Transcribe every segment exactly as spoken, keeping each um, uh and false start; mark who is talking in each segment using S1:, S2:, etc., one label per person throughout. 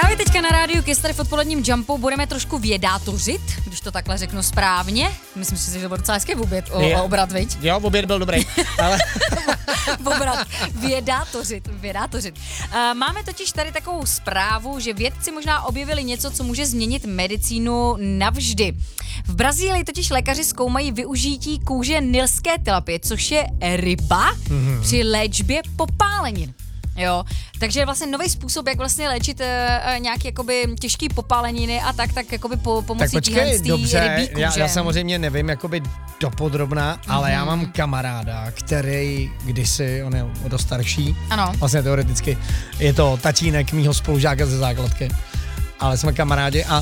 S1: Právě teďka na rádiu Kiss tady v odpoledním Jumpu budeme trošku vědátořit, když to takhle řeknu správně. Myslím si, že to byl docela hezký oběd, o, o obrat, viď?
S2: Jo, oběd byl dobrý, ale...
S1: Obrat, vědátořit, vědátořit. Uh, máme totiž tady takovou zprávu, že vědci možná objevili něco, co může změnit medicínu navždy. V Brazílii totiž lékaři zkoumají využití kůže nilské tilapie, což je ryba, mm-hmm. při léčbě popálenin. Jo, takže vlastně nový způsob, jak vlastně léčit uh, nějaký jakoby těžký popáleniny a tak, tak jakoby po, pomocí
S2: tak počkej, dobře,
S1: rybí kůže.
S2: já, já samozřejmě nevím jakoby dopodrobná, mm-hmm. ale já mám kamaráda, který kdysi, on je o dost starší,
S1: ano.
S2: vlastně teoreticky, je to tatínek mýho spolužáka ze základky, ale jsme kamarádi a uh,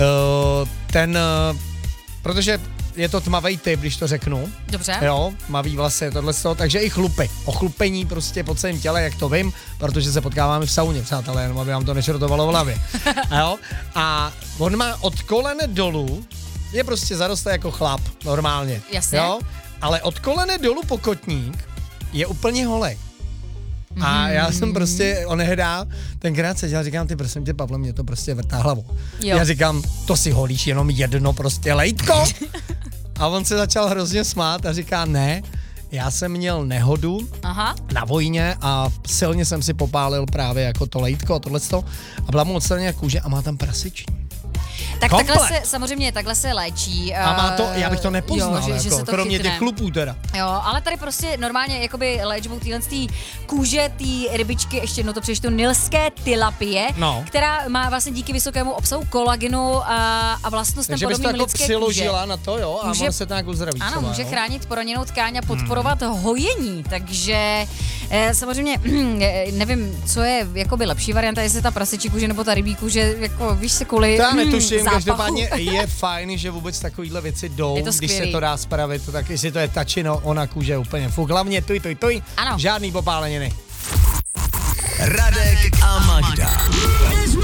S2: ten, uh, protože je to tmavý typ, když to řeknu.
S1: Dobře.
S2: Jo, tmavý vlasy, tohle z toho, takže i chlupy. Ochlupení prostě po celém těle, jak to vím, protože se potkáváme v sauně, přátelé, jenom aby vám to nešrotovalo v hlavě. A jo, a on má od kolene dolů, je prostě zarostlý jako chlap, normálně.
S1: Jasně.
S2: Jo, ale od kolene dolů po kotník je úplně holej. A já jsem prostě onehdá, tenkrát seděl, říkám, ty prosím tě, Pavle, mě to prostě vrtá hlavou. Jo. Já říkám, to si holíš jenom jedno prostě lejtko. A on se začal hrozně smát a říká, ne, já jsem měl nehodu Aha. na vojně a silně jsem si popálil právě jako to lejtko a tohleto a byla mu odstraněna kůže a má tam prasiční.
S1: Tak Komplet. takhle se, samozřejmě takhle se léčí.
S2: A má to, já bych to nepoznal, jo, že,
S1: jako,
S2: že se to kromě chytne. Těch chlupů teda.
S1: Jo, ale tady prostě normálně jakoby léčbou téhle kůže, té rybičky, ještě jednou to přečtu, nilské tilapie, no. která má vlastně díky vysokému obsahu kolagenu a, a vlastnostem podobným lidské kůže. Takže bys to jako přiložila
S2: na to, jo, a může, ono se to nějak uzdraví.
S1: Ano,
S2: třeba,
S1: může
S2: jo?
S1: chránit poraněnou tkáň a podporovat hmm. hojení, takže eh, samozřejmě nevím, co je jakoby lepší varianta, jestli ta prasečí kůže nebo ta rybí kůže, jako víš se kvůli
S2: Já netuším, zápachu. Každopádně je fajn, že vůbec takovýhle věci jdou, když se to dá spravit, tak jestli to je tačino, ona kůže úplně fuk. Hlavně tuj, tuj, tuj, ano. Žádný popáleniny.
S3: Radek a Magda.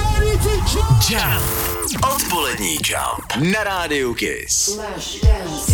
S3: Jump. Odpolední Jump na rádiu Kiss.